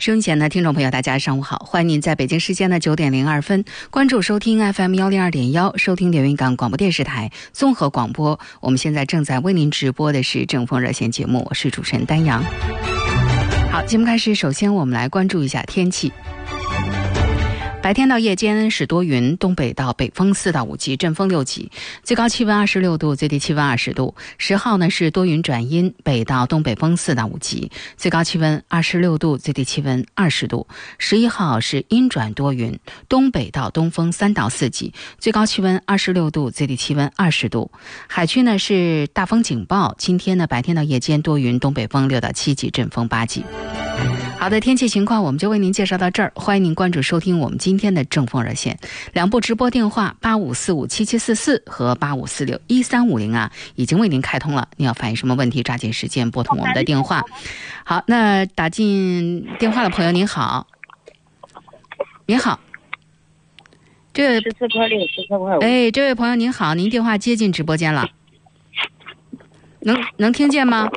收音前的听众朋友大家上午好，欢迎您在北京时间的9:02关注收听 FM102.1 收听连云港广播电视台综合广播。我们现在正在为您直播的是正风热线节目，我是主持人丹阳。好，节目开始，首先我们来关注一下天气。白天到夜间是多云，东北到北风4到5级，阵风6级，最高气温26度，最低气温20度。10号呢是多云转阴，北到东北风4到5级，最高气温26度，最低气温20度。11号是阴转多云，东北到东风3到4级，最高气温26度，最低气温20度。海区呢是大风警报，今天呢白天到夜间多云，东北风6到7级，阵风8级。好的，天气情况我们就为您介绍到这儿，欢迎您关注收听我们今天的正风热线，两部直播电话85457744和85461350啊，已经为您开通了，您要反映什么问题，抓紧时间拨通我们的电话。好，那打进电话的朋友您好。您好，这位 14块6 14块5。 哎，这位朋友您好，您电话接进直播间了，能听见吗？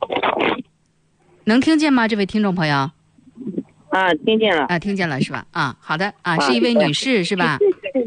能听见吗？这位听众朋友。 啊，听见了。 啊，听见了是吧？啊，好的啊，是一位女士是吧？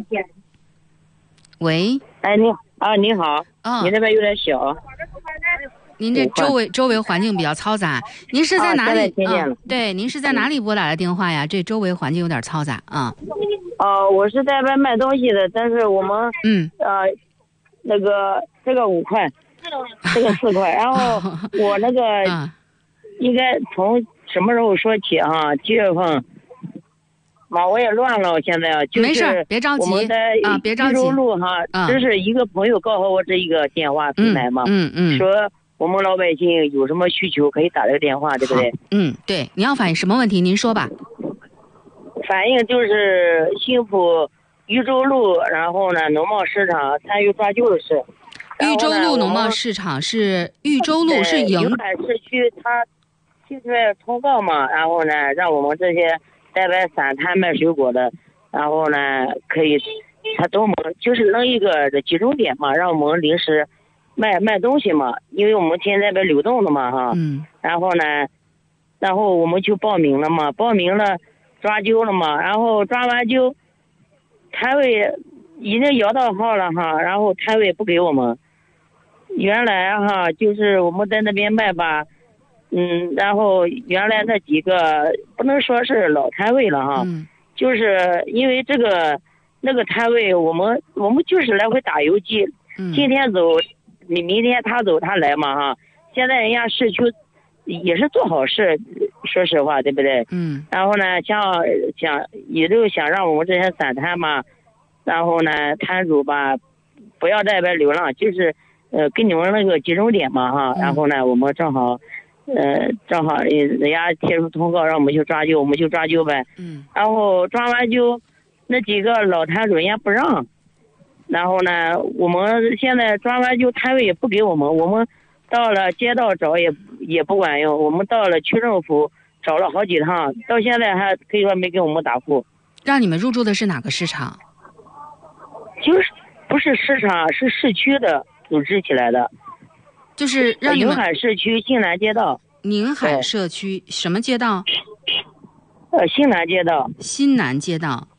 喂。 哎，你好。 哦。 你那边有点小。 您这周围环境比较嘈杂，您是在哪里？ 听见了。 对，您是在哪里拨打的电话呀？这周围环境有点嘈杂啊。 我是在外卖东西的，但是我们那个这个5块，这个4块，然后我那个应该从什么时候说起啊？7月份，妈我也乱了，我现在啊，就是没事，别着急啊，别着急。 玉州路哈，这是一个朋友告诉我这一个电话平台嘛，说我们老百姓有什么需求可以打这个电话，对不对？ 对，你要反映什么问题？您说吧。 反映就是幸福玉州路，然后呢农贸市场参与抓阄的事。 玉州路农贸市场是玉州路是沿海市区，他提出来通告嘛，然后呢让我们这些代表散摊卖水果的，然后呢可以他都就是弄一个集中点嘛，让我们临时卖东西嘛，因为我们现在流动的嘛哈。然后我们就报名了嘛，报名了抓阄了嘛，然后抓完阄摊位已经摇到号了哈，然后摊位不给我们。原来哈就是我们在那边卖吧，然后原来那几个不能说是老摊位了哈，就是因为那个摊位我们就是来回打游击，今天走你明天他走他来嘛哈，现在人家市区也是做好事，说实话对不对？然后呢也就想让我们这些散摊嘛，然后呢摊主吧不要在外流浪，就是跟你们那个集中点嘛哈，然后呢我们正好人家贴出通告让我们去抓阄，我们就抓阄呗。然后抓完阄那几个老摊主人家不让，然后呢我们现在抓完阄摊位也不给我们，我们到了街道找也不管用，我们到了区政府找了好几趟，到现在还可以说没给我们答复。 让你们入驻的是哪个市场？ 就是不是市场，是市区的组织起来的， 就是让你们宁海市区新南街道。 宁海社区什么街道？ 新南街道。 新南街道。